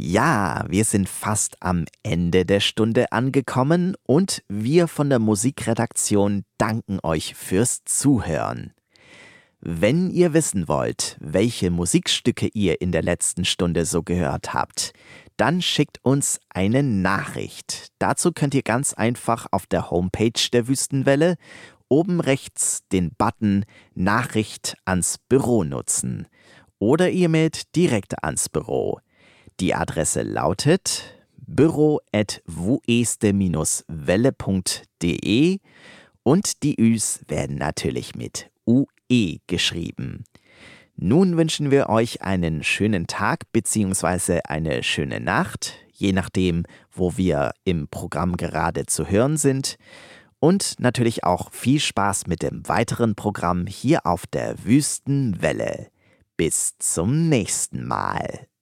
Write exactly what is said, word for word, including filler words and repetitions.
Ja, wir sind fast am Ende der Stunde angekommen und wir von der Musikredaktion danken euch fürs Zuhören. Wenn ihr wissen wollt, welche Musikstücke ihr in der letzten Stunde so gehört habt, dann schickt uns eine Nachricht. Dazu könnt ihr ganz einfach auf der Homepage der Wüstenwelle oben rechts den Button Nachricht ans Büro nutzen. Oder ihr mailt direkt ans Büro. Die Adresse lautet büro at vueste welle punkt de und die Üs werden natürlich mit U E geschrieben. Nun wünschen wir euch einen schönen Tag bzw. eine schöne Nacht, je nachdem, wo wir im Programm gerade zu hören sind. Und natürlich auch viel Spaß mit dem weiteren Programm hier auf der Wüstenwelle. Bis zum nächsten Mal.